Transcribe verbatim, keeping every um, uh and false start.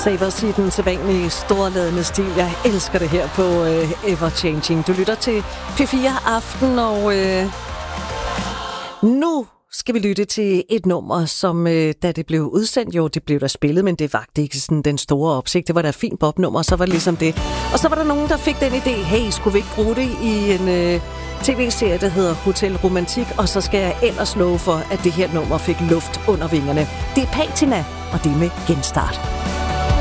Sabers i den sædvanlige storladende stil. Jeg elsker det her på uh, Ever Changing. Du lytter til P fire Aften, og uh, nu skal vi lytte til et nummer, som uh, da det blev udsendt, jo, det blev der spillet, men det vagte ikke sådan den store opsigt. Det var da et fint popnummer, så var det ligesom det. Og så var der nogen, der fik den idé, hey, skulle vi ikke bruge det i en uh, tv-serie, der hedder Hotel Romantik, og så skal jeg ellers love for, at det her nummer fik luft under vingerne. Det er Patina, og det er med Genstart.